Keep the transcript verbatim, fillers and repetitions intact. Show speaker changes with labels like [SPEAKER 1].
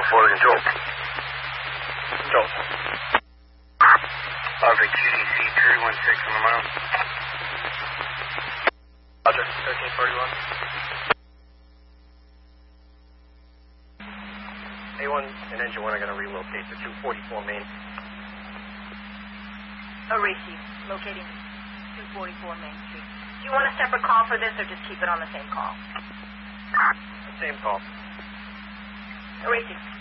[SPEAKER 1] Florida Control.
[SPEAKER 2] Control.
[SPEAKER 1] Object Q D C three one six on the mile.
[SPEAKER 2] Roger, thirteen forty-one. A one and engine one are going to relocate to two forty-four Main.
[SPEAKER 3] Arishi, locating two forty-four Main Street. Do you want a separate call for this or just keep it on the same call?
[SPEAKER 2] Same call.
[SPEAKER 3] Arishi.